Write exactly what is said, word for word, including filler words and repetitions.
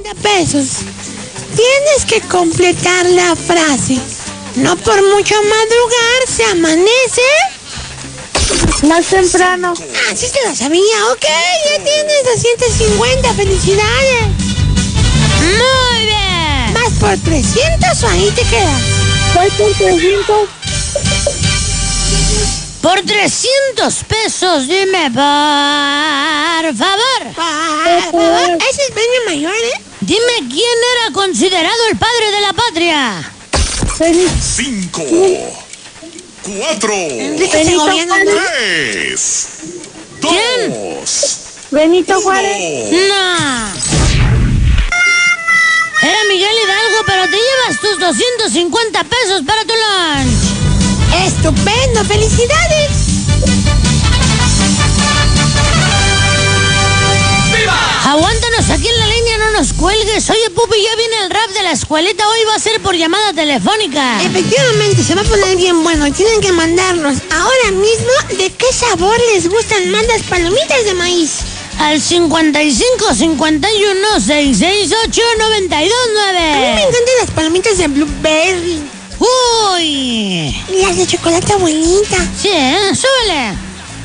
cincuenta pesos. Tienes que completar la frase. No por mucho madrugar se amanece más temprano. Ah, sí se lo sabía. Ok, ya tienes doscientos cincuenta. ¡Felicidades! Muy bien. ¿Vas por trescientos o ahí te quedas? Voy por trescientos. Por trescientos pesos, dime, por favor. Por favor. Es el premio mayor, ¿eh? Dime quién era considerado el padre de la patria. Cinco, cuatro, Benito tres, ¿Quién? dos, Benito Juárez. No. Era Miguel Hidalgo, pero te llevas tus doscientos cincuenta pesos para tu lunch. ¡Estupendo! ¡Felicidades! Aguántanos aquí en la línea, no nos cuelgues. Oye, Pupi, ya viene el rap de la escuelita. Hoy va a ser por llamada telefónica. Efectivamente, se va a poner bien bueno. Tienen que mandarnos ahora mismo de qué sabor les gustan más las palomitas de maíz. Al cincuenta y cinco, cincuenta y uno, seiscientos sesenta y ocho, noventa y dos, nueve. A mí me encantan las palomitas de blueberry. ¡Uy! Y las de chocolate abuelita. Sí, ¿eh? Súbele.